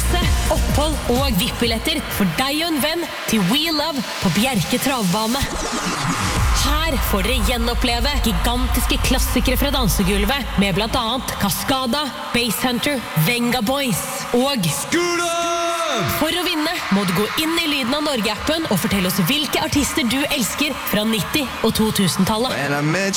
reise, opphold og VIP-billetter for deg og en venn til We Love på Bjerke travbane. Her får dere gjenoppleve gigantiske klassikere fra dansegulvet med blant annet Cascada, Basshunter, Venga Boys og For å vinne må du gå inn i Lyden av Norge-appen og fortelle oss hvilke artister du elsker fra 90- og 2000-tallet.